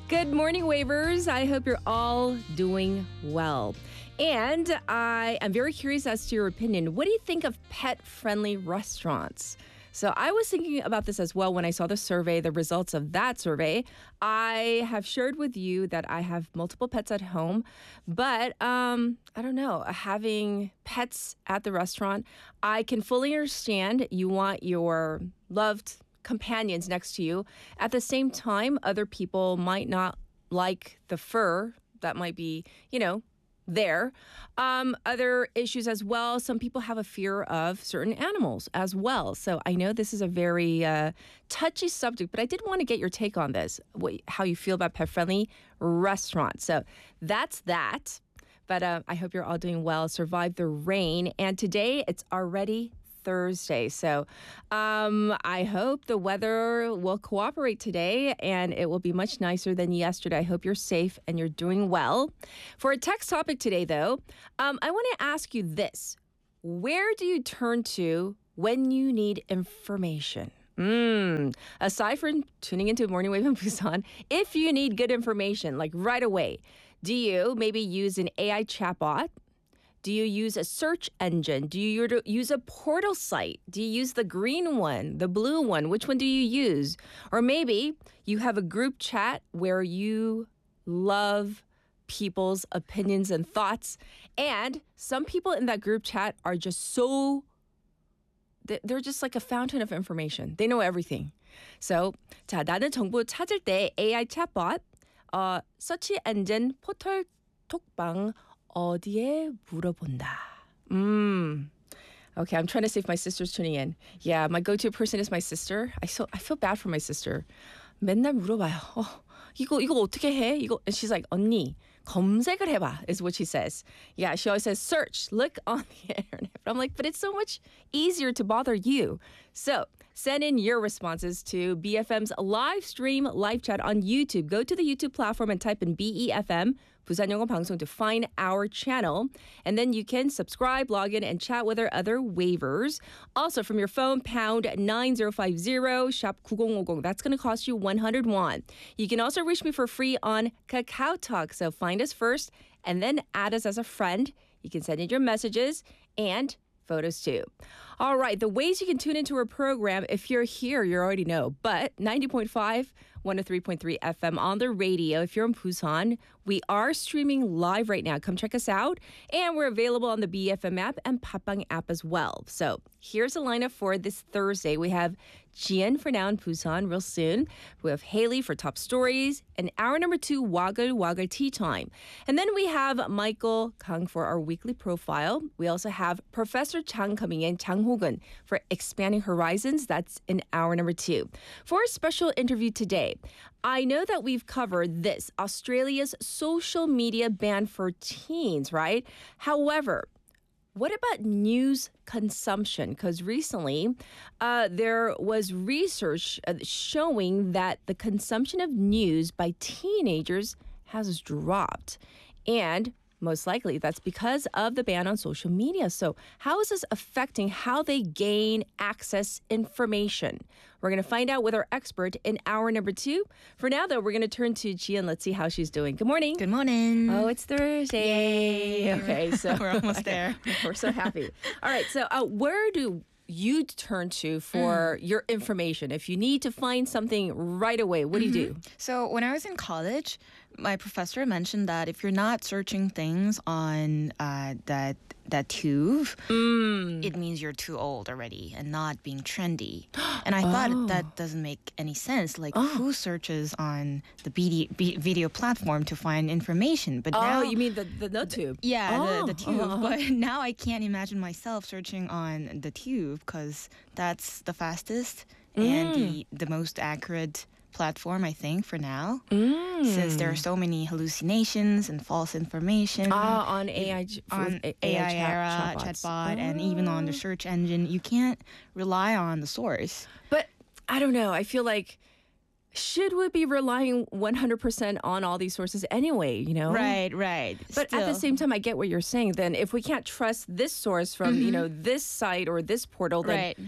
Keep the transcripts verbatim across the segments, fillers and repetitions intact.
Good morning, Wavers. I hope you're all doing well. And I am very curious as to your opinion. What do you think of pet-friendly restaurants? So I was thinking about this as well when I saw the survey, the results of that survey. I have shared with you that I have multiple pets at home, but um, I don't know, having pets at the restaurant, I can fully understand you want your loved companions next to you. At the same time, other people might not like the fur that might be, you know, there. Um, other issues as well. Some people have a fear of certain animals as well. So I know this is a very uh, touchy subject, but I did want to get your take on this, what, how you feel about pet-friendly restaurants. So that's that. But uh, I hope you're all doing well. Survived the rain. And today it's already Thursday. So um, I hope the weather will cooperate today and it will be much nicer than yesterday. I hope you're safe and you're doing well. For a text topic today, though, um, I want to ask you this. Where do you turn to when you need information? Mm. Aside from tuning into Morning Wave in Busan, if you need good information, like right away, do you maybe use an A I chatbot? Do you use a search engine? Do you use a portal site? Do you use the green one, the blue one? Which one do you use? Or maybe you have a group chat where you love people's opinions and thoughts. And some people in that group chat are just so, they're just like a fountain of information. They know everything. So, 자, 나는 정보 찾을 때 A I chatbot, 어, search engine, 포털, 톡방, 어디에 물어본다. Mm. Okay, I'm trying to see if my sister's tuning in. Yeah, my go-to person is my sister. I so I feel bad for my sister. 맨날 물어봐요. 어, 이거 이거 어떻게 해? 이거 and she's like, 언니, 검색을 해봐, is what she says. Yeah, she always says, search, look on the internet. But I'm like, but it's so much easier to bother you. So send in your responses to B F M's live stream, live chat on YouTube. Go to the YouTube platform and type in B E F M, Busan Yongo Bangson, to find our channel. And then you can subscribe, log in, and chat with our other wavers. Also, from your phone, pound nine zero five zero, shop nine zero zero. That's going to cost you one hundred won. You can also reach me for free on Kakao Talk. So find us first and then add us as a friend. You can send in your messages and photos too. All right, the ways you can tune into our program, if you're here, you already know, but ninety point five, one oh three point three F M on the radio. If you're in Busan, we are streaming live right now. Come check us out. And we're available on the B F M app and Papang app as well. So here's a lineup for this Thursday. We have Jian for now in Busan real soon. We have Haley for top stories. And hour number two, Waggle Waggle Tea Time. And then we have Michael Kang for our weekly profile. We also have Professor Chang coming in, Chang Ho-gun, for Expanding Horizons. That's in hour number two. For a special interview today, I know that we've covered this, Australia's social media ban for teens, right? However, what about news consumption? Because recently uh, there was research showing that the consumption of news by teenagers has dropped. And most likely that's because of the ban on social media. So how is this affecting how they gain access information? We're going to find out with our expert in hour number two. For now, though, we're going to turn to Jian. Let's see how she's doing. Good morning. Good morning. Oh, it's Thursday. Yay. Okay, so we're almost there. We're so happy. All right, so uh, where do you turn to for mm. your information? If you need to find something right away, what mm-hmm. do you do? So when I was in college, my professor mentioned that if you're not searching things on uh, that that tube, mm. it means you're too old already and not being trendy. And I oh. thought that doesn't make any sense. Like, oh. who searches on the B D, B, video platform to find information? But oh, now, you mean the the, the tube? Yeah, oh. the, the tube. Uh-huh. But now I can't imagine myself searching on the tube because that's the fastest mm. and the the most accurate platform, I think, for now, mm. since there are so many hallucinations and false information. Ah, on A I, on A I, A I chat, era, chatbots. chatbot, oh. and even on the search engine, you can't rely on the source. But I don't know. I feel like should we be relying one hundred percent on all these sources anyway, you know? Right, right. But Still. at the same time, I get what you're saying. Then if we can't trust this source from, mm-hmm. you know, this site or this portal, then right.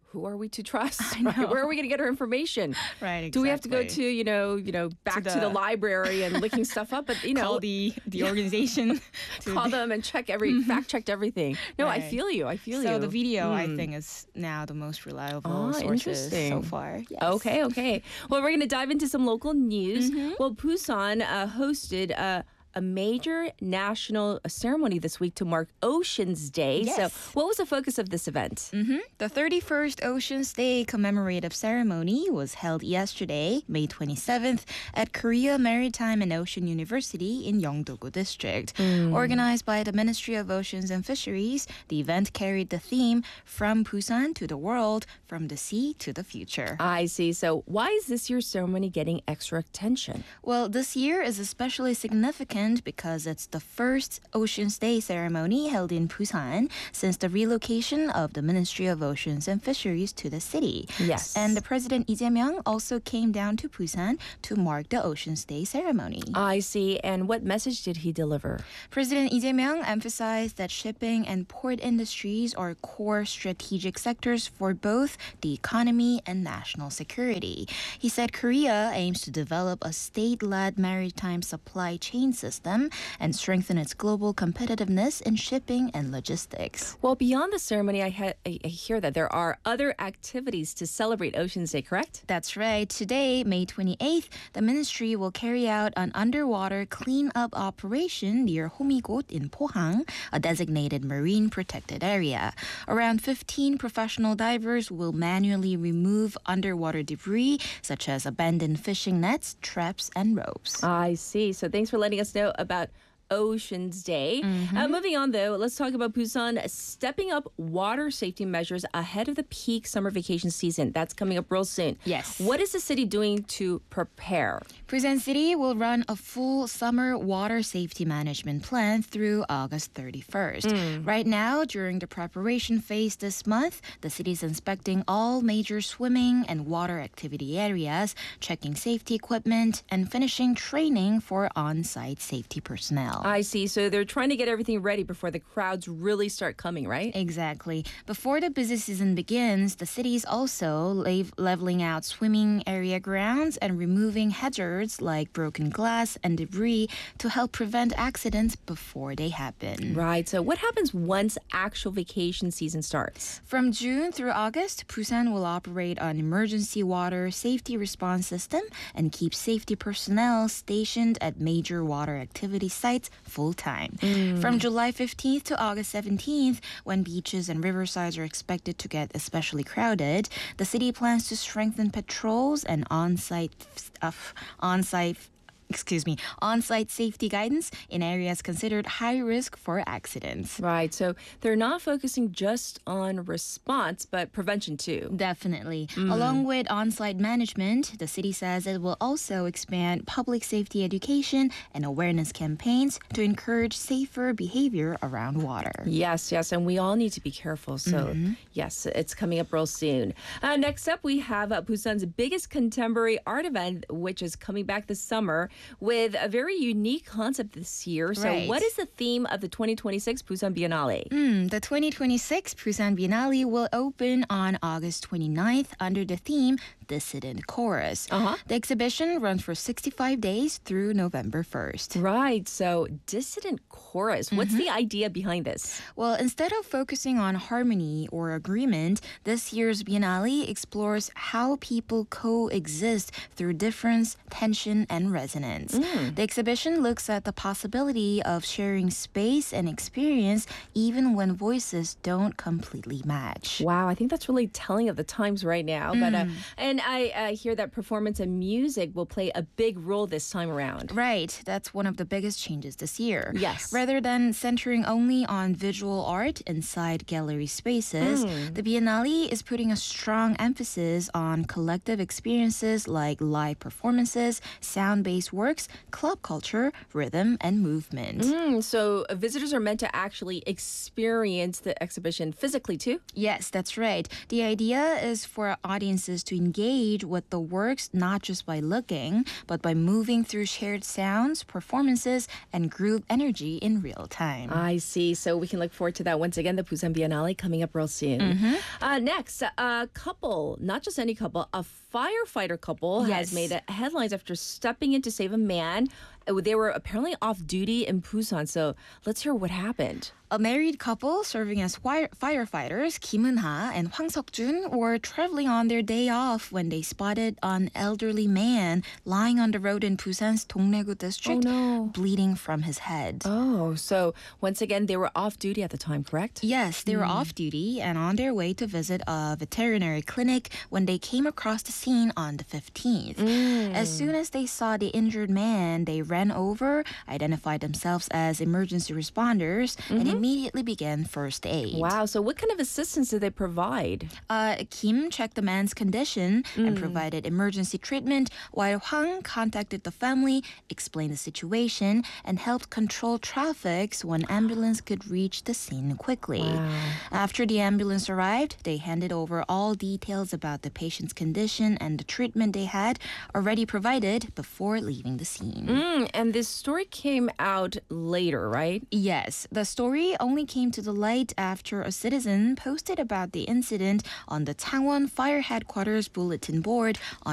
who are we to trust? I know. Right? Where are we going to get our information? Right, exactly. Do we have to go to, you know, you know, back to the, the- library and looking stuff up? But, you know, Call the, the organization. to call them and check every, fact checked everything. No, I Right. feel you. I feel So you. the video, I Mm. think, is now the most reliable Ah, sources so interesting. far. Yes. Okay, okay. Well, we're going to dive into some local news. Mm-hmm. Well, Busan uh, hosted uh, a major national ceremony this week to mark Oceans Day. Yes. So, what was the focus of this event? hmm The thirty-first Oceans Day commemorative ceremony was held yesterday, May twenty-seventh, at Korea Maritime and Ocean University in Yeongdo-gu District. Organized by the Ministry of Oceans and Fisheries, the event carried the theme From Busan to the World, From the Sea to the Future. I see. So, why is this year's ceremony getting extra attention? Well, this year is especially significant because it's the first Oceans Day ceremony held in Busan since the relocation of the Ministry of Oceans and Fisheries to the city. Yes. And the President Lee Jae-myung also came down to Busan to mark the Oceans Day ceremony. I see. And what message did he deliver? President Lee Jae-myung emphasized that shipping and port industries are core strategic sectors for both the economy and national security. He said Korea aims to develop a state-led maritime supply chain system and strengthen its global competitiveness in shipping and logistics. Well, beyond the ceremony, I, ha- I I hear that there are other activities to celebrate Oceans Day, correct? That's right. Today, May twenty-eighth, the ministry will carry out an underwater cleanup operation near Homigot in Pohang, a designated marine protected area. Around fifteen professional divers will manually remove underwater debris such as abandoned fishing nets, traps, and ropes. I see. So thanks for letting us know about Oceans Day. Uh, moving on, though, let's talk about Busan stepping up water safety measures ahead of the peak summer vacation season. That's coming up real soon. Yes. What is the city doing to prepare? Busan City will run a full summer water safety management plan through August thirty-first. Right now, during the preparation phase this month, the city is inspecting all major swimming and water activity areas, checking safety equipment, and finishing training for on-site safety personnel. I see. So they're trying to get everything ready before the crowds really start coming, right? Exactly. Before the busy season begins, the city is also lev- leveling out swimming area grounds and removing hazards like broken glass and debris to help prevent accidents before they happen. Right. So what happens once actual vacation season starts? From June through August, Busan will operate an emergency water safety response system and keep safety personnel stationed at major water activity sites full-time. From July fifteenth to August seventeenth, when beaches and riversides are expected to get especially crowded, the city plans to strengthen patrols and on-site uh, on-site excuse me, on-site safety guidance in areas considered high risk for accidents. Right. So they're not focusing just on response, but prevention too. Definitely. Along with on-site management, the city says it will also expand public safety education and awareness campaigns to encourage safer behavior around water. Yes, yes, and we all need to be careful. So, yes, it's coming up real soon. Uh, next up, we have uh, Busan's biggest contemporary art event, which is coming back this summer with a very unique concept this year. So, Right. what is the theme of the twenty twenty-six Busan Biennale? Mm, the twenty twenty-six Busan Biennale will open on August twenty-ninth under the theme Dissident Chorus. Uh-huh. The exhibition runs for sixty-five days through November first. Right. So, dissident chorus. What's the idea behind this? Well, instead of focusing on harmony or agreement, this year's Biennale explores how people coexist through difference, tension, and resonance. The exhibition looks at the possibility of sharing space and experience even when voices don't completely match. Wow, I think that's really telling of the times right now. But uh, and I uh, hear that performance and music will play a big role this time around. Right, that's one of the biggest changes this year. Yes. Rather than centering only on visual art inside gallery spaces, the Biennale is putting a strong emphasis on collective experiences like live performances, sound-based works, club culture, rhythm, and movement. Mm, so uh, visitors are meant to actually experience the exhibition physically too? Yes, that's right. The idea is for audiences to engage with the works not just by looking, but by moving through shared sounds, performances, and group energy in real time. I see. So we can look forward to that. Once again, the Busan Biennale coming up real soon. Mm-hmm. Uh, next, a couple, not just any couple, a firefighter couple has Yes. made uh, headlines after stepping in to save a man. Uh, They were apparently off duty in Busan. So let's hear what happened. A married couple serving as fire- firefighters, Kim Eun-ha and Hwang Seok-jun, were traveling on their day off when they spotted an elderly man lying on the road in Busan's Dongnaegu district, Oh, no. bleeding from his head. Oh, so once again, they were off duty at the time, correct? Yes, they were off duty and on their way to visit a veterinary clinic when they came across the scene on the fifteenth. As soon as they saw the injured man, they ran over, identified themselves as emergency responders, and immediately began first aid. Wow. So what kind of assistance did they provide? Uh, Kim checked the man's condition and provided emergency treatment, while Hwang contacted the family, explained the situation, and helped control traffic so an ambulance could reach the scene quickly. Wow. After the ambulance arrived, they handed over all details about the patient's condition and the treatment they had already provided before leaving the scene. Mm, and this story came out later, right? Yes, the story only came to the light after a citizen posted about the incident on the Changwon Fire Headquarters bulletin board on